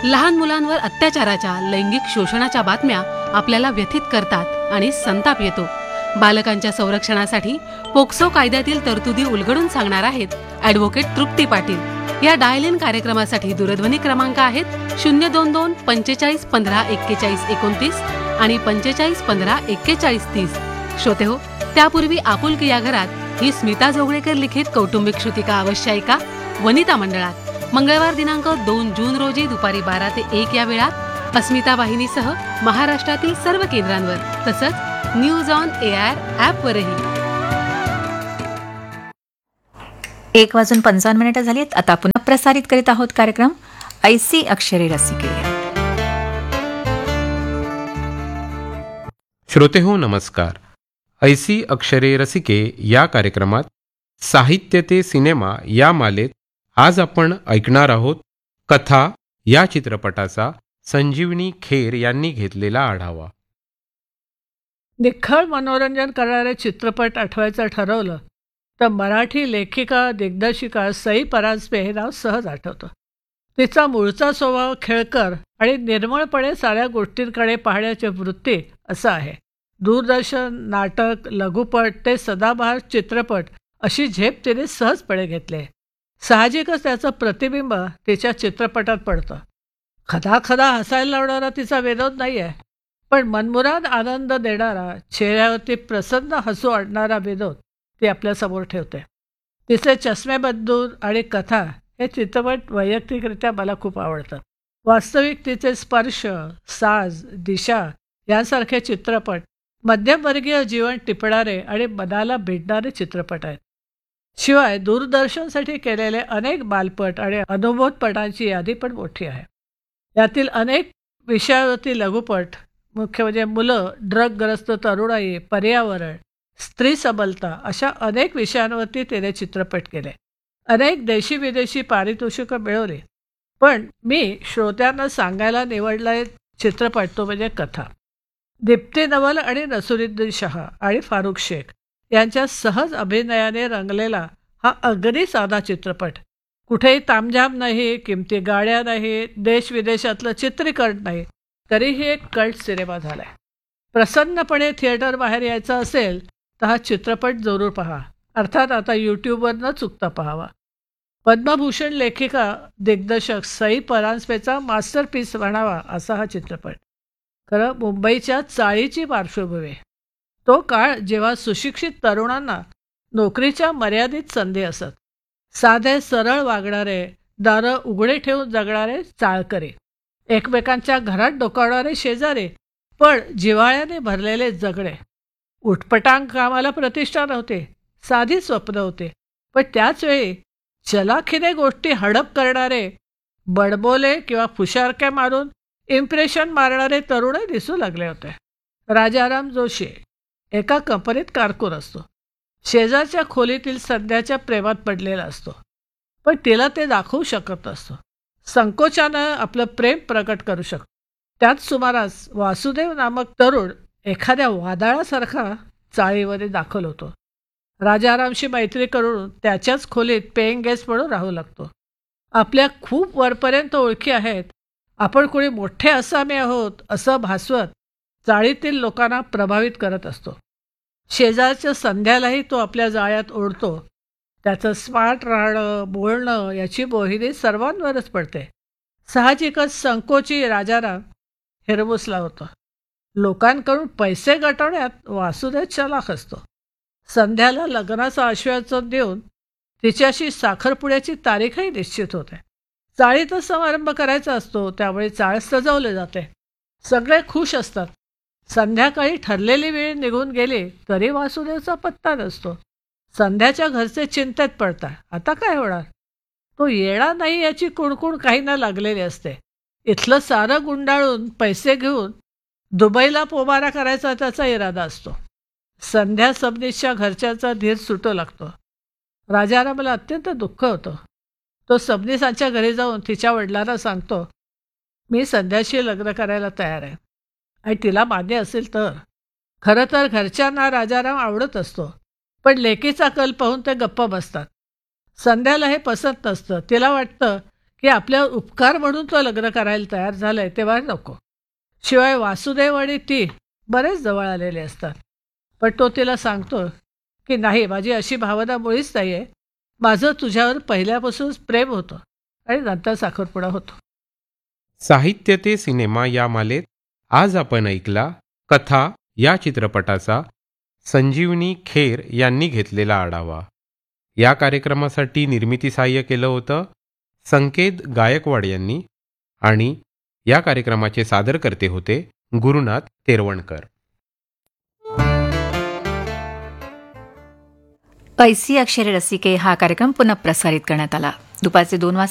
लहान मुलांवर अत्याचाराच्या, लैंगिक शोषणाच्या बातम्या आपल्याला व्यथित करतात आणि संताप येतो. बालकांच्या संरक्षणासाठी पोक्सो कायद्यातील तरतुदी उलगडून सांगणार आहेत ॲडव्होकेट तृप्ती पाटील. या डायल इन कार्यक्रमासाठी दूरध्वनी क्रमांक आहेत 022 45 15 41 29 आणि 45 15 41 30. श्रोते हो, त्यापूर्वी आपुलकी या घरात ही स्मिता जोगळेकर लिखित कौटुंबिक श्रुतिका अवश्य ऐका. वनिता मंडळात मंगळवार दिनांक 2 जून रोजी दुपारी 12 ते 1 या वेळात अस्मिता वाहिनीसह महाराष्ट्रातील सर्व केंद्रांवर, तसंच न्यूज ऑन एआर ॲपवरही. 1:55 झालीत. आता पुन्हा प्रसारित करीत आहोत कार्यक्रम ऐसी अक्षरे रसिके. श्रोते हो, नमस्कार. ऐसी अक्षरे रसिके या कार्यक्रमात साहित्य ते सिनेमा या मालेत आज आपण ऐकणार आहोत कथा या चित्रपटाचा संजीवनी खेर यांनी घेतलेला आढावा. निखळ मनोरंजन करणारे चित्रपट आठवायचं ठरवलं तर मराठी लेखिका दिग्दर्शिका सई परांजपे हे नाव सहज आठवतं. तिचा मूळचा स्वभाव खेळकर आणि निर्मळपणे साऱ्या गोष्टींकडे पाहण्याची वृत्ती असं आहे. दूरदर्शन, नाटक, लघुपट ते सदाबहार चित्रपट अशी झेप तिने सहजपणे घेतली. साहजिकच त्याचं प्रतिबिंब तिच्या चित्रपटात पडतं. खदाखदा हसायला लावणारा तिचा विनोद नाही आहे, पण मनमुराद आनंद देणारा, चेहऱ्यावरती प्रसन्न हसू आणणारा विनोद ती आपल्यासमोर ठेवते. तिचे चष्मे बद्दूर आणि कथा हे चित्रपट वैयक्तिकरित्या मला खूप आवडतात. वास्तविक तिचे स्पर्श, साज, दिशा यांसारखे चित्रपट मध्यमवर्गीय जीवन टिपणारे आणि मनाला भिडणारे चित्रपट आहेत. शिवाय दूरदर्शनसाठी केलेले अनेक बालपट आणि अनुभवपटांची यादी पण मोठी आहे. यातील अनेक विषयावरती लघुपट, मुख्य म्हणजे मुलं, ड्रगग्रस्त तरुणाई, पर्यावरण, स्त्री सबलता अशा अनेक विषयांवरती तिने चित्रपट केले. अनेक देशी विदेशी पारितोषिकं मिळवली. पण मी श्रोत्यांना सांगायला निवडला चित्रपट तो म्हणजे कथा. दीप्ती नवल आणि नसरुद्दीन शहा आणि फारुख शेख यांच्या सहज अभिनयाने रंगलेला हा अगदी साधा चित्रपट. कुठेही तामझाम नाही, किमती गाड्या नाही, देश विदेशातलं चित्रीकरण नाही, तरीही एक कल्ट सिनेमा झालाय. प्रसन्नपणे थिएटर बाहेर यायचं असेल तर हा चित्रपट जरूर पहा. अर्थात आता यूट्यूबवर न चुकता पाहावा. पद्मभूषण लेखिका दिग्दर्शक सई परांजपेचा मास्टरपीस म्हणावा असा हा चित्रपट. खरं मुंबईच्या चाळीची पार्श्वभूमी, तो काळ जेव्हा सुशिक्षित तरुणांना नोकरीच्या मर्यादित संधी असत. साधे सरळ वागणारे, दारं उघडे ठेवून जगणारे चाळकरी, एकमेकांच्या घरात डोकावणारे शेजारी, पण जिव्हाळ्याने भरलेले जगणे. उठपटांग कामाला प्रतिष्ठा नव्हते, साधी स्वप्न होते, पण त्याचवेळी चलाखीने गोष्टी हडप करणारे, बडबोले किंवा फुशारक्या मारून इम्प्रेशन मारणारे तरुणही दिसू लागले होते. राजाराम जोशी एका कंपनीत कारकून असतो. शेजारच्या खोलीतील संध्याच्या प्रेमात पडलेला असतो, पण तिला ते दाखवू शकत नसतो. संकोचानं आपलं प्रेम प्रकट करू शकतो. त्याच सुमारास वासुदेव नामक तरुण एखाद्या वादळासारखा चाळीमध्ये दाखल होतो. राजारामशी मैत्री करून त्याच्याच खोलीत पेईंग गेस्ट म्हणून राहू लागतो. आपल्या खूप वरपर्यंत ओळखी आहेत, आपण कोणी मोठे असामी आहोत असं भासवत चाळीतील लोकांना प्रभावित करत असतो. शेजारच्या संध्यालाही तो आपल्या जाळ्यात ओढतो. त्याचं स्मार्ट राहणं, बोलणं याची मोहिनी सर्वांवरच पडते. साहजिकच संकोची राजाराम हिरमुसला होता. लोकांकडून पैसे गटवण्यात वासुदेव चलाख असतो. संध्याला लग्नाचं आश्वासन देऊन तिच्याशी साखरपुड्याची तारीखही निश्चित होते. चाळीतच समारंभ करायचा असतो, त्यामुळे चाळ सजवले जाते. सगळे खुश असतात. संध्याकाळी ठरलेली वेळ निघून गेली तरी वासुदेवचा पत्ता नसतो. संध्याच्या घरचे चिंतेत पडतात, आता काय होणार. तो येणार नाही याची कुणकुण काहींना लागलेली असते. इथलं सारं गुंडाळून पैसे घेऊन दुबईला पोबारा करायचा त्याचा इरादा असतो. संध्या सबनीसच्या घरच्यांचा धीर सुटू लागतो. राजारामला अत्यंत दुःख होतं. तो सबनीसांच्या घरी जाऊन तिच्या वडिलांना सांगतो, मी संध्याशी लग्न करायला तयार आहे आणि तिला मान्य असेल तर. खरं तर घरच्यांना राजाराम आवडत असतो, पण लेकीचा कल पाहून ते गप्प बसतात. संध्याला हे पसंत नसतं. तिला वाटतं की आपल्यावर उपकार म्हणून तो लग्न करायला तयार झालाय तेव्हा नको. शिवाय वासुदेव आणि ती बरेच जवळ आलेले असतात. पण तो तिला सांगतो की नाही, माझी अशी भावना मुळीच नाही आहे. माझं तुझ्यावर पहिल्यापासूनच प्रेम होतं आणि नंतर साखरपुडा होतो. साहित्य ते सिनेमा या मालेत आज आपण ऐकला कथा या चित्रपटाचा संजीवनी खेर यांनी घेतलेला आढावा. या कार्यक्रमासाठी निर्मिती सहाय्य केलं होतं संकेत गायकवाड यांनी आणि या कार्यक्रमाचे सादरकर्ते होते गुरुनाथ तेरवणकर. ऐसी अक्षरे रसिके हा कार्यक्रम पुनः प्रसारित करण्यात आला. दुपारचे 2 वाजता